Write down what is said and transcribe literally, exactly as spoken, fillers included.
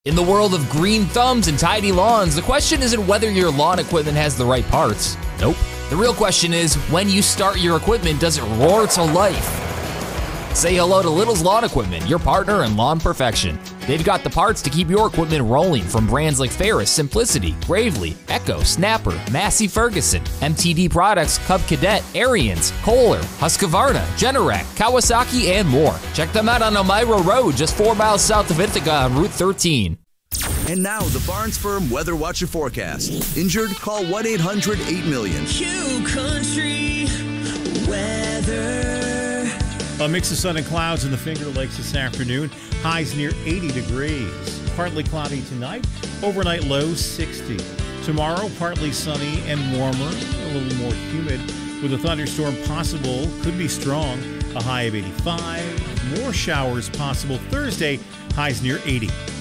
In the world of green thumbs and tidy lawns, the question isn't whether your lawn equipment has the right parts. Nope. The real question is, when you start your equipment, does it roar to life? Say hello to Little's Lawn Equipment, your partner in lawn perfection. They've got the parts to keep your equipment rolling from brands like Ferris, Simplicity, Gravely, Echo, Snapper, Massey Ferguson, M T D Products, Cub Cadet, Ariens, Kohler, Husqvarna, Generac, Kawasaki, and more. Check them out on Elmira Road, just four miles south of Ithaca on Route thirteen. And now the Barnes Firm Weather Watcher forecast. Injured? Call one eight hundred eight million. Q Country Weather. A mix of sun and clouds in the Finger Lakes this afternoon. Highs near eighty degrees. Partly cloudy tonight. Overnight low sixty. Tomorrow, partly sunny and warmer, a little more humid, with a thunderstorm possible. Could be strong. A high of eighty-five. More showers possible Thursday. Highs near eighty.